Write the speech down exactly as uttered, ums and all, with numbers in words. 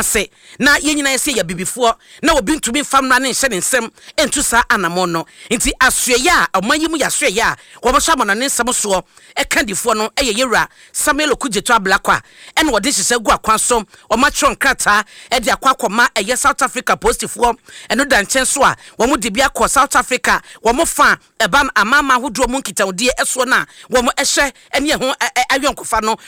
ase na yenyina yese ya bibifo na obi ntumi famna ne nhye ne nsem entu sa anamo no nti asoye a omayimu ya soye a wo bo sha ne nsem so e kandifo no eye yewura Samuel Okudzeto Ablakwa ene wo de hye gu akwanso o ma tron krata e de akwakoma eye South Africa postifo eno da nchen so a wo mu de bia ko South Africa wo mo fa eba amama hodo mu nkitaodie eso na wo mo ehye ene ho ayonkofa no